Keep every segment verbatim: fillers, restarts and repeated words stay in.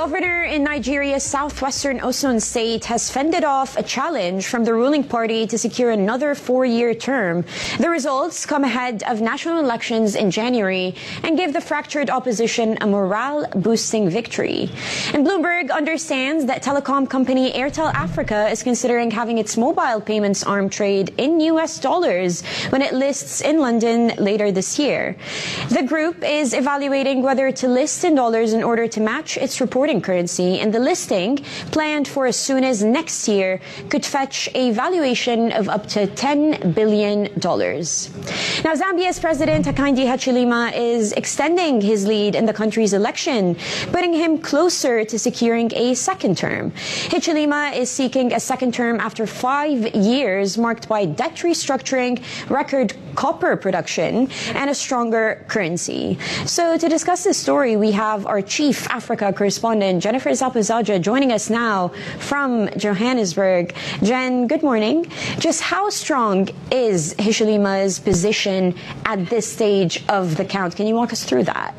governor in Nigeria's southwestern Osun state has fended off a challenge from the ruling party to secure another four-year term. The results come ahead of national elections in January and give the fractured opposition a morale-boosting victory. And Bloomberg understands that telecom company Airtel Africa is considering having its mobile payments arm trade in U S dollars when it lists in London later this year. The group is evaluating whether to list in dollars in order to match its reporting currency, and the listing, planned for as soon as next year, could fetch a valuation of up to ten billion dollars. Now, Zambia's President Hakainde Hichilema is extending his lead in the country's election, putting him closer to securing a second term. Hichilema is seeking a second term after five years marked by debt restructuring, record copper production, and a stronger currency. So to discuss this story, we have our chief Africa correspondent, Jennifer Zapuzaja, joining us now from Johannesburg. Jen, good morning. Just how strong is Hichilema's position at this stage of the count? Can you walk us through that?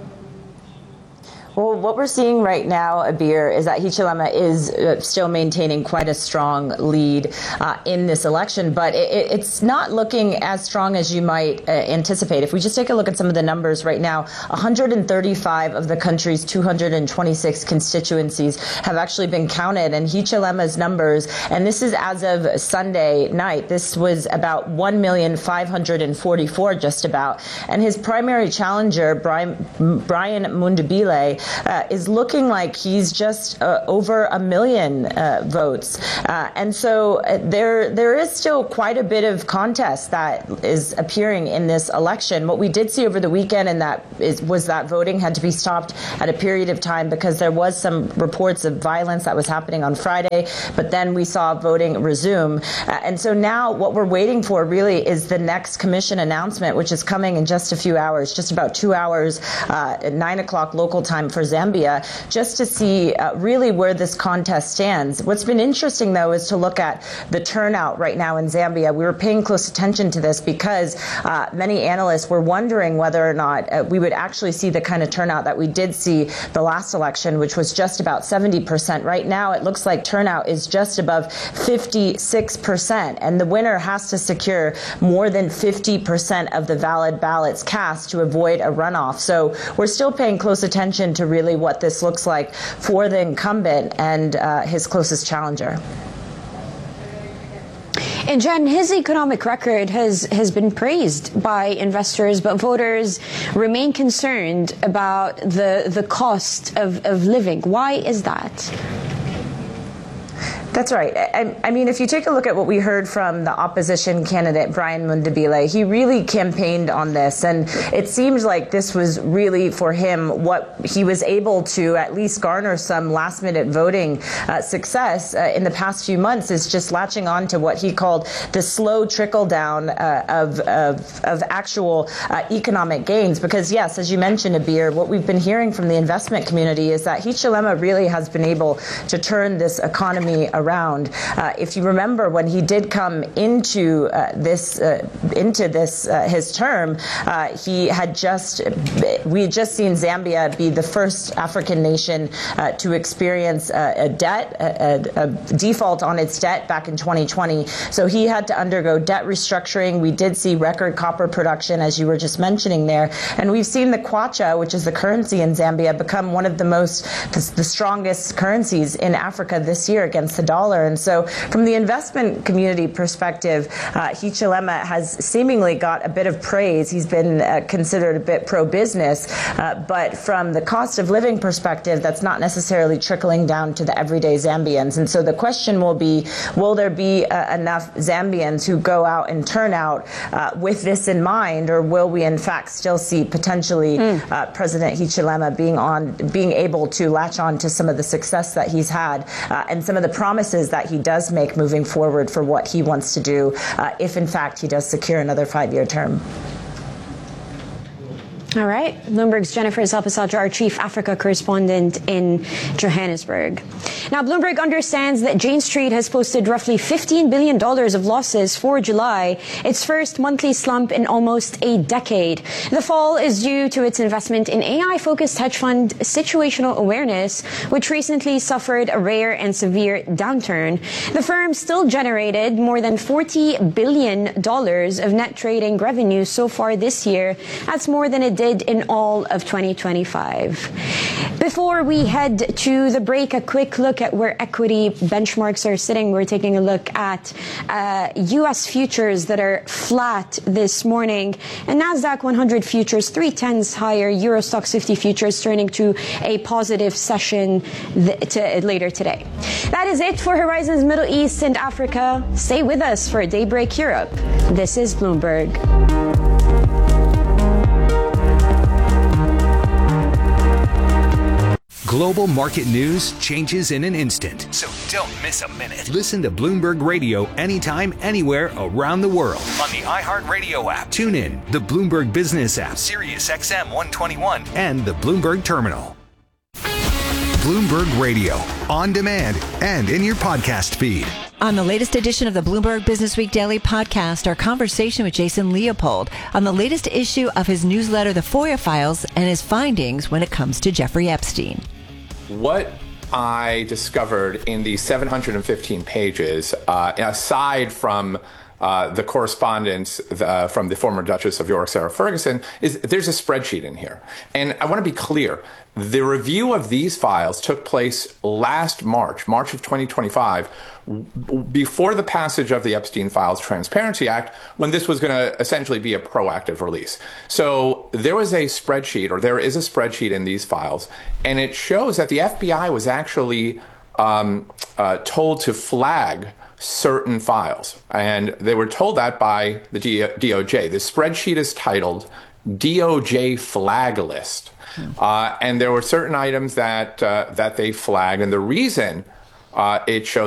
Well, what we're seeing right now, Abir, is that Hichilema is uh, still maintaining quite a strong lead uh, in this election, but it, it's not looking as strong as you might uh, anticipate. If we just take a look at some of the numbers right now, one hundred thirty-five of the country's two hundred twenty-six constituencies have actually been counted, and Hichilema's numbers, and this is as of Sunday night, this was about one million five hundred forty-four just about, and his primary challenger, Brian, Brian Mundubile, Uh, is looking like he's just uh, over a million uh, votes. Uh, and so uh, there there is still quite a bit of contest that is appearing in this election. What we did see over the weekend and that is, was that voting had to be stopped at a period of time because there was some reports of violence that was happening on Friday, but then we saw voting resume. Uh, and so now what we're waiting for really is the next commission announcement, which is coming in just a few hours, just about two hours, uh, at nine o'clock local time for Zambia, just to see uh, really where this contest stands. What's been interesting, though, is to look at the turnout right now in Zambia. We were paying close attention to this because uh, many analysts were wondering whether or not uh, we would actually see the kind of turnout that we did see the last election, which was just about seventy percent. Right now, it looks like turnout is just above fifty-six percent, and the winner has to secure more than fifty percent of the valid ballots cast to avoid a runoff. So we're still paying close attention to really what this looks like for the incumbent and uh, his closest challenger. And Jen, his economic record has, has been praised by investors, but voters remain concerned about the, the cost of, of living. Why is that? That's right. I, I mean, if you take a look at what we heard from the opposition candidate, Brian Mundubile, he really campaigned on this. And it seemed like this was really for him what he was able to at least garner some last minute voting uh, success uh, in the past few months is just latching on to what he called the slow trickle down uh, of, of, of actual uh, economic gains. Because, yes, as you mentioned, Abir, what we've been hearing from the investment community is that Hichilema really has been able to turn this economy around. around. Uh, if you remember, when he did come into uh, this uh, into this uh, his term, uh, he had just we had just seen Zambia be the first African nation uh, to experience uh, a debt, a, a, a default on its debt back in twenty twenty. So he had to undergo debt restructuring. We did see record copper production, as you were just mentioning there, and we've seen the kwacha, which is the currency in Zambia, become one of the most the, the strongest currencies in Africa this year against the dollar. And so from the investment community perspective, uh, Hichilema has seemingly got a bit of praise. He's been uh, considered a bit pro-business, uh, but from the cost of living perspective, that's not necessarily trickling down to the everyday Zambians. And so the question will be, will there be uh, enough Zambians who go out and turn out uh, with this in mind, or will we in fact still see potentially mm. uh, President Hichilema being on, being able to latch on to some of the success that he's had uh, and some of the promises that he does make moving forward for what he wants to do uh, if in fact he does secure another five-year term? All right. Bloomberg's Jennifer Zalpasadra, our chief Africa correspondent in Johannesburg. Now, Bloomberg understands that Jane Street has posted roughly fifteen billion dollars of losses for July, its first monthly slump in almost a decade. The fall is due to its investment in A I-focused hedge fund Situational Awareness, which recently suffered a rare and severe downturn. The firm still generated more than forty billion dollars of net trading revenue so far this year. That's more than it did in all of twenty twenty-five. Before we head to the break, a quick look at where equity benchmarks are sitting. We're taking a look at uh, U S futures that are flat this morning, and NASDAQ one hundred futures three tenths higher. Euro Stoxx fifty futures turning to a positive session th- to, later today. That is it for Horizons Middle East and Africa. Stay with us for Daybreak Europe. This is Bloomberg. Global market news changes in an instant, so don't miss a minute. Listen to Bloomberg Radio anytime, anywhere around the world on the iHeartRadio app. Tune in, the Bloomberg Business app, Sirius X M one twenty-one, and the Bloomberg Terminal. Bloomberg Radio, on demand and in your podcast feed. On the latest edition of the Bloomberg Business Week Daily Podcast, our conversation with Jason Leopold on the latest issue of his newsletter, The FOIA Files, and his findings when it comes to Jeffrey Epstein. What I discovered in these seven hundred fifteen pages, uh, aside from uh, the correspondence uh, from the former Duchess of York, Sarah Ferguson, is there's a spreadsheet in here. And I want to be clear. The review of these files took place last March, March of twenty twenty-five, before the passage of the Epstein Files Transparency Act, when this was going to essentially be a proactive release. So there was a spreadsheet, or there is a spreadsheet in these files, and it shows that the F B I was actually um, uh, told to flag certain files. And they were told that by the D O J. The spreadsheet is titled D O J Flag List. Uh, and there were certain items that uh, that they flagged. And the reason uh, it shows